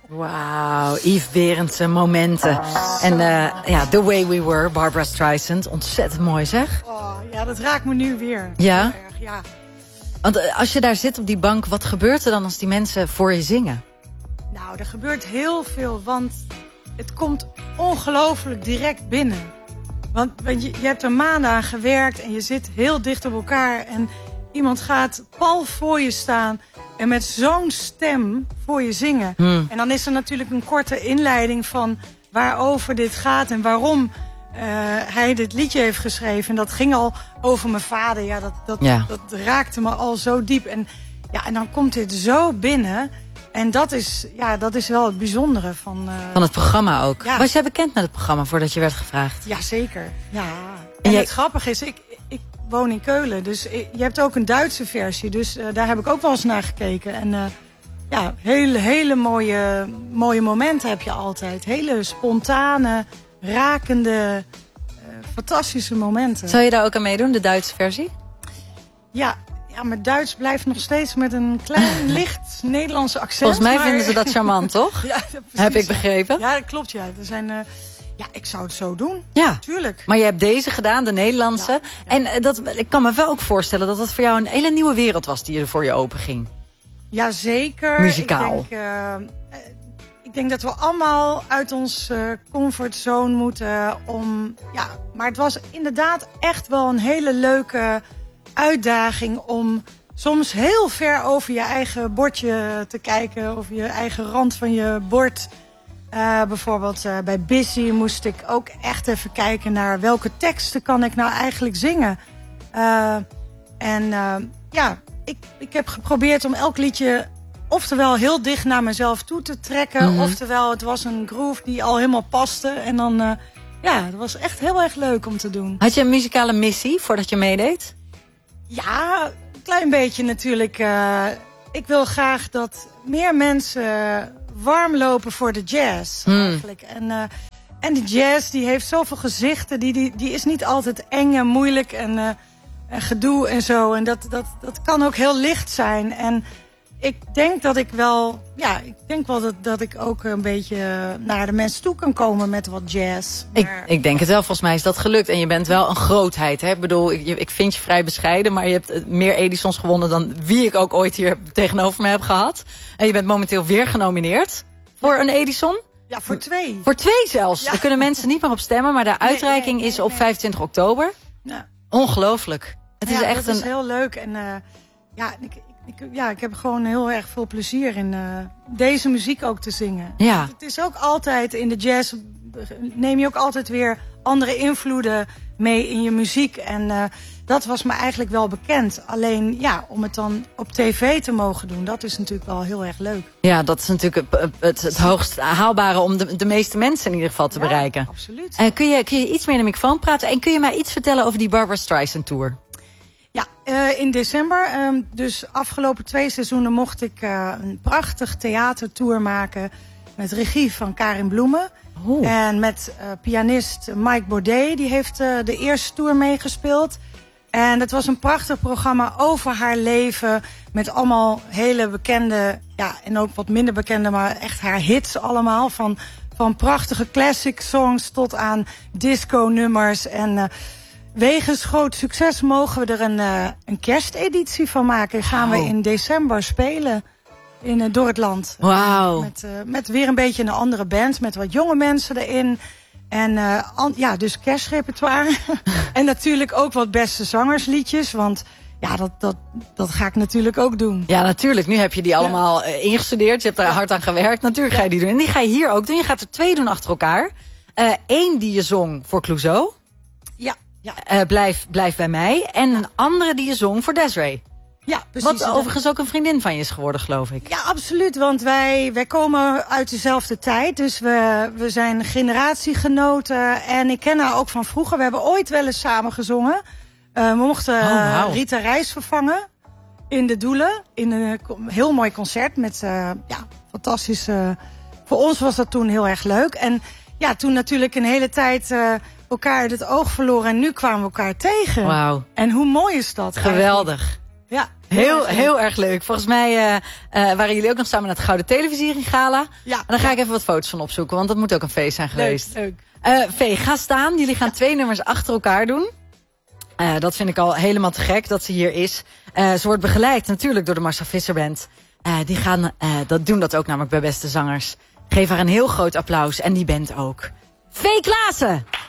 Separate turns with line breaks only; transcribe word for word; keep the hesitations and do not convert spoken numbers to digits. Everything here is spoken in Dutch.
Wauw, Yves Berendsen, momenten. En uh, ja, The Way We Were, Barbra Streisand. Ontzettend mooi, zeg.
Oh, ja, dat raakt me nu weer.
Ja?
Heel erg, ja.
Want uh, als je daar zit op die bank, wat gebeurt er dan als die mensen voor je zingen?
Nou, er gebeurt heel veel, want het komt ongelooflijk direct binnen. Want, want je, je hebt er maanden aan gewerkt en je zit heel dicht op elkaar. En iemand gaat pal voor je staan en met zo'n stem voor je zingen. Hmm. En dan is er natuurlijk een korte inleiding van waarover dit gaat en waarom uh, hij dit liedje heeft geschreven. En dat ging al over mijn vader. Ja, dat, dat,
ja.
dat raakte me al zo diep. En, ja, en dan komt dit zo binnen. En dat is, ja, dat is wel het bijzondere van... Uh,
van het programma ook.
Ja.
Was jij bekend met het programma voordat je werd gevraagd?
Jazeker, ja. En,
en jij...
het grappige is, ik, ik woon in Keulen. Dus ik, je hebt ook een Duitse versie. Dus uh, daar heb ik ook wel eens naar gekeken. En uh, ja, hele, hele mooie, mooie momenten heb je altijd. Hele spontane, rakende, uh, fantastische momenten.
Zou je daar ook aan meedoen, de Duitse versie?
Ja. Ja, maar Duits blijft nog steeds met een klein, licht Nederlandse accent.
Volgens mij
maar...
vinden ze dat charmant, toch?
Ja,
heb ik begrepen.
Ja, dat klopt, ja. Er zijn, uh... ja, ik zou het zo doen.
Ja,
tuurlijk.
Maar je hebt deze gedaan, de Nederlandse. Ja, ja. En uh, dat, ik kan me wel ook voorstellen dat dat voor jou een hele nieuwe wereld was die er voor je open ging.
Jazeker.
Muzikaal.
Ik denk, uh, ik denk dat we allemaal uit ons uh, comfortzone moeten om... Ja, maar het was inderdaad echt wel een hele leuke... uitdaging om soms heel ver over je eigen bordje te kijken. Of je eigen rand van je bord. Uh, bijvoorbeeld uh, bij Busy moest ik ook echt even kijken naar welke teksten kan ik nou eigenlijk zingen. Uh, en uh, ja, ik, ik heb geprobeerd om elk liedje oftewel heel dicht naar mezelf toe te trekken. Mm-hmm. Oftewel het was een groove die al helemaal paste. En dan, uh, ja, het was echt heel erg leuk om te doen.
Had je een muzikale missie voordat je meedeed?
Ja, een klein beetje natuurlijk. Uh, ik wil graag dat meer mensen warm lopen voor de jazz. Hmm. Eigenlijk. En, uh, en de jazz die heeft zoveel gezichten. Die, die, die is niet altijd eng en moeilijk en, uh, en gedoe en zo. En dat, dat, dat kan ook heel licht zijn. En ik denk dat ik wel, ja, ik denk wel dat, dat ik ook een beetje naar de mensen toe kan komen met wat jazz.
Maar... Ik, ik denk het wel, volgens mij is dat gelukt. En je bent wel een grootheid, hè? Ik bedoel, ik, ik vind je vrij bescheiden, maar je hebt meer Edisons gewonnen dan wie ik ook ooit hier tegenover me heb gehad. En je bent momenteel weer genomineerd voor een Edison.
Ja, voor twee.
Voor twee zelfs. Ja. Daar kunnen mensen niet meer op stemmen, maar de uitreiking nee, nee, nee, is op nee. vijfentwintig oktober. Ja. Ongelooflijk. Het
ja,
is echt
dat
een...
is heel leuk. En uh, ja, ik, ik, ja, ik heb gewoon heel erg veel plezier in uh, deze muziek ook te zingen.
Ja.
Het is ook altijd in de jazz, neem je ook altijd weer andere invloeden mee in je muziek. En uh, dat was me eigenlijk wel bekend. Alleen ja, om het dan op tv te mogen doen, dat is natuurlijk wel heel erg leuk.
Ja, dat is natuurlijk het, het, het hoogst haalbare om de, de meeste mensen in ieder geval te
ja,
bereiken.
Absoluut.
Uh, kun, je, kun je iets meer in de microfoon praten? En kun je mij iets vertellen over die Barbra Streisand Tour?
Ja, uh, in december, um, dus afgelopen twee seizoenen mocht ik uh, een prachtig theatertour maken met regie van Karin Bloemen. Oeh. En met uh, pianist Mike Baudet, die heeft uh, de eerste tour meegespeeld. En het was een prachtig programma over haar leven met allemaal hele bekende, ja, en ook wat minder bekende, maar echt haar hits allemaal. Van, van prachtige classic songs tot aan disco nummers en... Uh, Wegens groot succes mogen we er een, uh, een kersteditie van maken. Gaan wow. we in december spelen in, uh, door het land.
Wauw.
Met, uh, met weer een beetje een andere band, met wat jonge mensen erin. En uh, an, ja, dus kerstrepertoire. En natuurlijk ook wat beste zangersliedjes, want ja, dat, dat, dat ga ik natuurlijk ook doen.
Ja, natuurlijk. Nu heb je die allemaal ja. uh, ingestudeerd. Je hebt daar ja. hard aan gewerkt. Natuurlijk ga je die doen. En die ga je hier ook doen. Je gaat er twee doen achter elkaar. Eén uh, die je zong voor Clouseau.
Ja. Ja.
Uh, blijf, blijf bij mij. En een andere die je zong voor Desiree.
Ja, precies.
Wat overigens ook een vriendin van je is geworden, geloof ik.
Ja, absoluut. Want wij, wij komen uit dezelfde tijd. Dus we, we zijn generatiegenoten. En ik ken haar ook van vroeger. We hebben ooit wel eens samen gezongen. Uh, we mochten oh, wow. Rita Reis vervangen. In de Doelen. In een heel mooi concert. Met uh, ja, fantastische... Voor ons was dat toen heel erg leuk. En ja, toen natuurlijk een hele tijd... Uh, elkaar uit het oog verloren en nu kwamen we elkaar tegen.
Wauw.
En hoe mooi is dat?
Geweldig.
Eigenlijk? Ja,
Heel, heel erg leuk. Volgens mij uh, uh, waren jullie ook nog samen naar het Gouden Televisie Gala.
Ja.
En dan ga ik even wat foto's van opzoeken, want dat moet ook een feest zijn geweest.
Leuk, leuk.
Uh, Vee, ga staan. Jullie gaan ja. twee nummers achter elkaar doen. Uh, dat vind ik al helemaal te gek dat ze hier is. Uh, ze wordt begeleid natuurlijk door de Marcel Visser Band. Uh, die gaan, uh, dat doen dat ook namelijk bij Beste Zangers. Geef haar een heel groot applaus en die band ook. Vee Klaassen!